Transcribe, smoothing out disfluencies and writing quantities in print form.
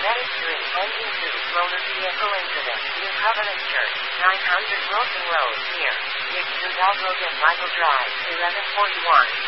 Registering engine 2 motor vehicle incident. New Covenant Church, 900 Wilson Road, near Hidalgo and Michael Drive, 1141.